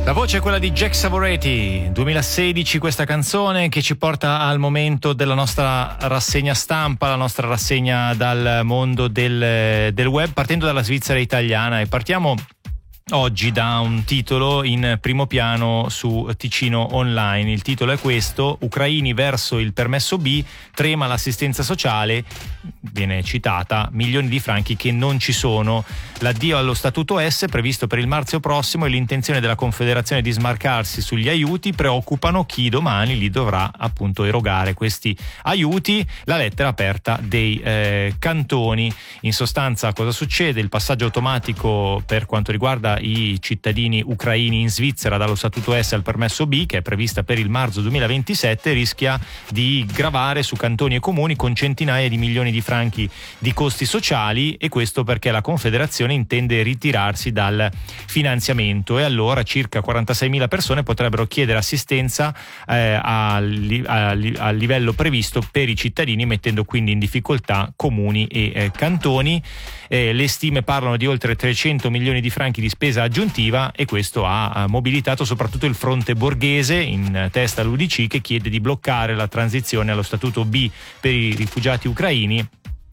La voce è quella di Jack Savoretti, 2016 questa canzone che ci porta al momento della nostra rassegna stampa, la nostra rassegna dal mondo del web, partendo dalla Svizzera italiana, e partiamo oggi da un titolo in primo piano su Ticino Online. Il titolo è questo: ucraini verso il permesso B, trema l'assistenza sociale, viene citata, milioni di franchi che non ci sono. L'addio allo statuto S previsto per il marzo prossimo e l'intenzione della Confederazione di smarcarsi sugli aiuti preoccupano chi domani li dovrà appunto erogare questi aiuti. La lettera aperta dei cantoni. In sostanza cosa succede? Il passaggio automatico per quanto riguarda i cittadini ucraini in Svizzera dallo statuto S al permesso B, che è prevista per il marzo 2027, rischia di gravare su cantoni e comuni con centinaia di milioni di franchi di costi sociali, e questo perché la Confederazione intende ritirarsi dal finanziamento, e allora circa 46.000 persone potrebbero chiedere assistenza a livello previsto per i cittadini, mettendo quindi in difficoltà comuni e cantoni. Le stime parlano di oltre 300 milioni di franchi di spesa aggiuntiva, e questo ha mobilitato soprattutto il fronte borghese, in testa all'UDC, che chiede di bloccare la transizione allo statuto B per i rifugiati ucraini,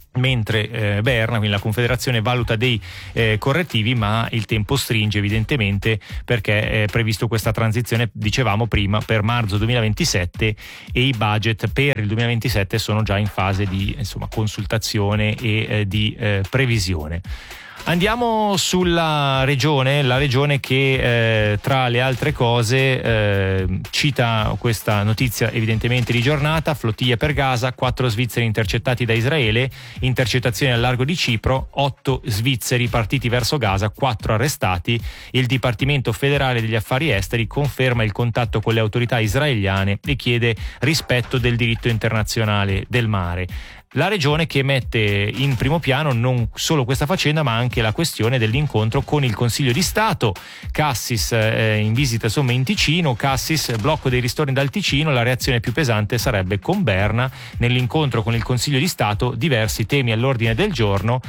mentre Berna, quindi la Confederazione, valuta dei correttivi, ma il tempo stringe evidentemente, perché è previsto questa transizione, dicevamo prima, per marzo 2027, e i budget per il 2027 sono già in fase di consultazione e di previsione. Andiamo sulla regione, la regione che tra le altre cose cita questa notizia evidentemente di giornata: flottiglie per Gaza, 4 svizzeri intercettati da Israele, intercettazioni al largo di Cipro, 8 svizzeri partiti verso Gaza, 4 arrestati. Il Dipartimento federale degli affari esteri conferma il contatto con le autorità israeliane e chiede rispetto del diritto internazionale del mare. La regione che mette in primo piano non solo questa faccenda, ma anche la questione dell'incontro con il Consiglio di Stato. Cassis in visita in Ticino, Cassis, blocco dei ristori dal Ticino, la reazione più pesante sarebbe con Berna. Nell'incontro con il Consiglio di Stato diversi temi all'ordine del giorno,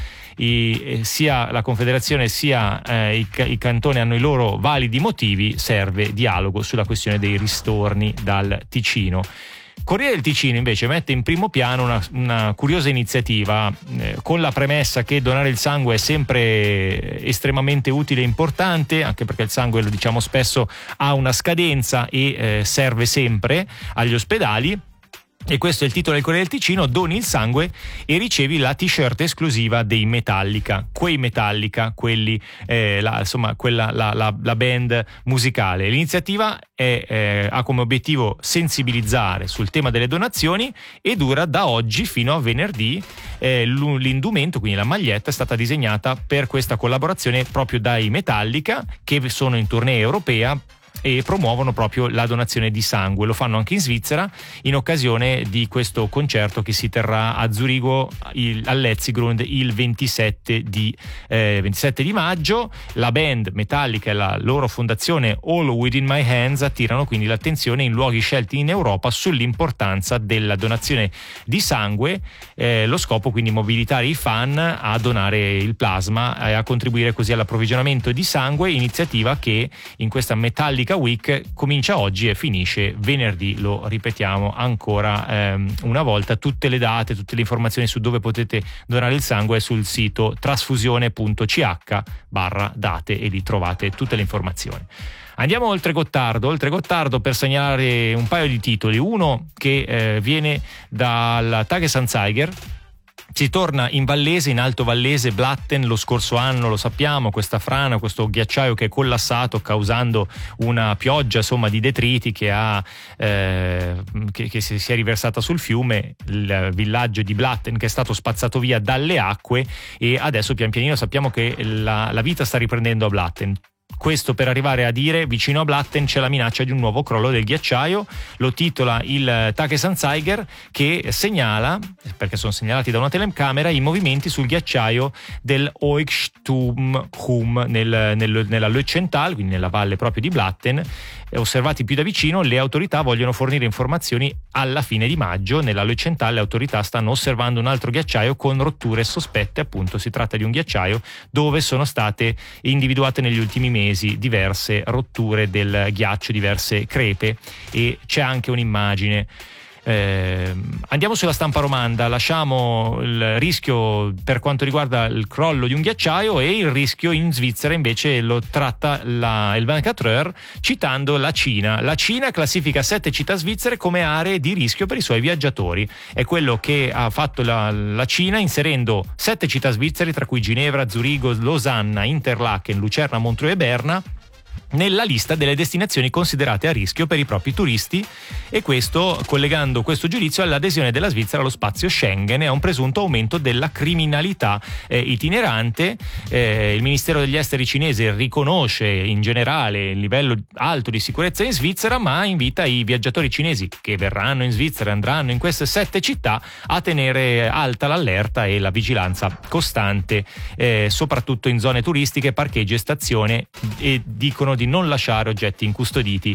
sia la Confederazione sia i cantoni hanno i loro validi motivi, serve dialogo sulla questione dei ristorni dal Ticino. Corriere del Ticino invece mette in primo piano una curiosa iniziativa, con la premessa che donare il sangue è sempre estremamente utile e importante, anche perché il sangue, lo diciamo spesso, ha una scadenza e serve sempre agli ospedali. E questo è il titolo del Corriere del Ticino: doni il sangue e ricevi la t-shirt esclusiva dei Metallica. Quei Metallica, quelli la band musicale. L'iniziativa ha come obiettivo sensibilizzare sul tema delle donazioni e dura da oggi fino a venerdì. L'indumento, quindi la maglietta, è stata disegnata per questa collaborazione proprio dai Metallica, che sono in tournée europea e promuovono proprio la donazione di sangue. Lo fanno anche in Svizzera in occasione di questo concerto che si terrà a Zurigo all'Etzigrund il 27 di maggio. La band Metallica e la loro fondazione All Within My Hands attirano quindi l'attenzione in luoghi scelti in Europa sull'importanza della donazione di sangue. Lo scopo quindi mobilitare i fan a donare il plasma e a contribuire così all'approvvigionamento di sangue, iniziativa che in questa Metallica Week comincia oggi e finisce venerdì. Lo ripetiamo ancora una volta: tutte le date, tutte le informazioni su dove potete donare il sangue è sul sito trasfusione.ch/date, e lì trovate tutte le informazioni. Andiamo oltre Gottardo per segnalare un paio di titoli. Uno che viene dal Tagesanzeiger. Si torna in Vallese, in Alto Vallese, Blatten. Lo scorso anno, lo sappiamo, questa frana, questo ghiacciaio che è collassato causando una pioggia di detriti che si è riversata sul fiume. Il villaggio di Blatten che è stato spazzato via dalle acque, e adesso pian pianino sappiamo che la vita sta riprendendo a Blatten. Questo per arrivare a dire: vicino a Blatten c'è la minaccia di un nuovo crollo del ghiacciaio. Lo titola il Tagesanzeiger, che segnala, perché sono segnalati da una telecamera, i movimenti sul ghiacciaio del Oikstumhum nella Lötschental, quindi nella valle proprio di Blatten. Osservati più da vicino, le autorità vogliono fornire informazioni alla fine di maggio. Nella Lötschental le autorità stanno osservando un altro ghiacciaio con rotture sospette. Appunto, si tratta di un ghiacciaio dove sono state individuate negli ultimi mesi cinesi diverse rotture del ghiaccio, diverse crepe, e c'è anche un'immagine. Andiamo sulla stampa romanda, lasciamo il rischio per quanto riguarda il crollo di un ghiacciaio, e il rischio in Svizzera invece lo tratta il 24 Heures citando la Cina. La Cina classifica 7 città svizzere come aree di rischio per i suoi viaggiatori. È quello che ha fatto la Cina, inserendo 7 città svizzere, tra cui Ginevra, Zurigo, Losanna, Interlaken, Lucerna, Montreux e Berna, nella lista delle destinazioni considerate a rischio per i propri turisti, e questo collegando questo giudizio all'adesione della Svizzera allo spazio Schengen e a un presunto aumento della criminalità itinerante. Il Ministero degli Esteri cinese riconosce in generale il livello alto di sicurezza in Svizzera, ma invita i viaggiatori cinesi che verranno in Svizzera e andranno in queste 7 città a tenere alta l'allerta e la vigilanza costante, soprattutto in zone turistiche, parcheggi e stazione, e dicono di non lasciare oggetti incustoditi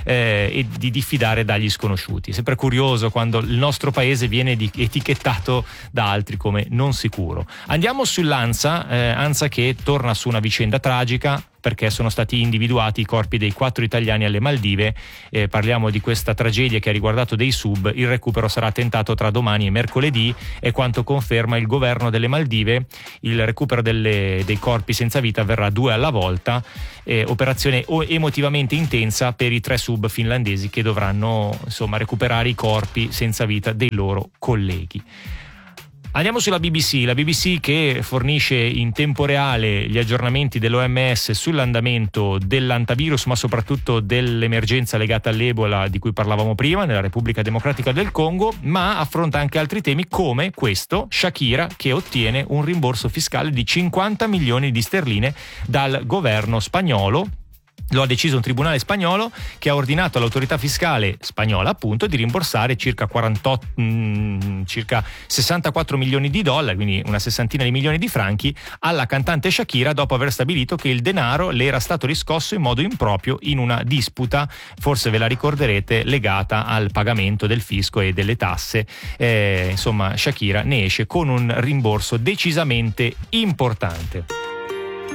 e di diffidare dagli sconosciuti. Sempre curioso quando il nostro paese viene etichettato da altri come non sicuro. Andiamo sull'ANSA, ANSA che torna su una vicenda tragica, perché sono stati individuati i corpi dei 4 italiani alle Maldive. Parliamo di questa tragedia che ha riguardato dei sub. Il recupero sarà tentato tra domani e mercoledì, e quanto conferma il governo delle Maldive, il recupero dei corpi senza vita avverrà 2 alla volta, operazione emotivamente intensa per i 3 sub finlandesi che dovranno recuperare i corpi senza vita dei loro colleghi. Andiamo sulla BBC, la BBC che fornisce in tempo reale gli aggiornamenti dell'OMS sull'andamento dell'antivirus, ma soprattutto dell'emergenza legata all'Ebola di cui parlavamo prima nella Repubblica Democratica del Congo, ma affronta anche altri temi come questo: Shakira che ottiene un rimborso fiscale di 50 milioni di sterline dal governo spagnolo. Lo ha deciso un tribunale spagnolo che ha ordinato all'autorità fiscale spagnola appunto di rimborsare circa 64 milioni di dollari, quindi una sessantina di milioni di franchi, alla cantante Shakira, dopo aver stabilito che il denaro le era stato riscosso in modo improprio in una disputa, forse ve la ricorderete, legata al pagamento del fisco e delle tasse. Shakira ne esce con un rimborso decisamente importante.